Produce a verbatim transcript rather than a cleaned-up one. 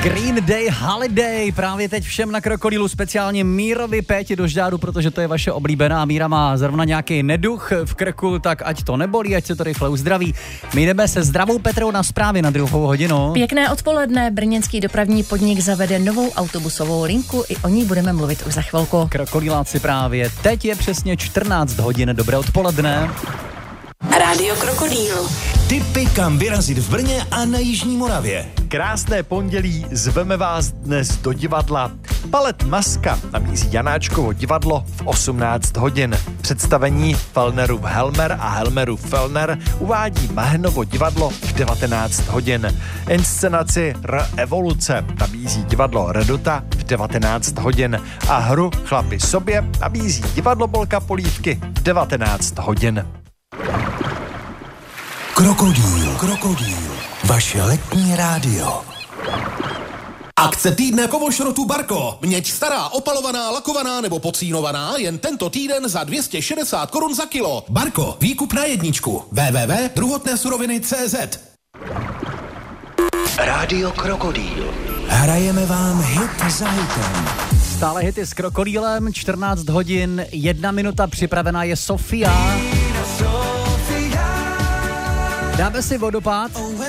Green Day Holiday, právě teď všem na Krokodýlu, speciálně Mírovi, Péti Dožďáru, protože to je vaše oblíbená. Míra má zrovna nějaký neduch v krku, tak ať to nebolí, ať se to rychle uzdraví. My jdeme se zdravou Petrou na zprávy na druhou hodinu. Pěkné odpoledne, brněnský dopravní podnik zavede novou autobusovou linku, i o ní budeme mluvit už za chvilku. Krokodýláci právě, teď je přesně čtrnáct hodin, dobré odpoledne. Rádio Krokodýl. Tipy, kam vyrazit v Brně a na Jižní Moravě. Krásné pondělí, zveme vás dnes do divadla. Balet Maska nabízí Janáčkovo divadlo v osmnáct hodin. Představení Fellnerův Helmer a Helmerův Fellner uvádí Mahenovo divadlo v devatenáct hodin. Inscenaci R Evoluce nabízí divadlo Redota v devatenáct hodin a hru Chlapi sobě nabízí divadlo Bolka Polívky v devatenáct hodin. Krokodýl, Krokodýl, vaše letní rádio. Akce týdne kovošrotu Barko. Měď stará, opalovaná, lakovaná nebo pocínovaná jen tento týden za dvě stě šedesát korun za kilo. Barko, výkup na jedničku. w w w tečka druhotné suroviny tečka cé zet. Rádio Krokodýl. Hrajeme vám hit za hitem. Stále hity s Krokodýlem, čtrnáct hodin, jedna minuta, připravená je Sofia. Dáme si vodopád.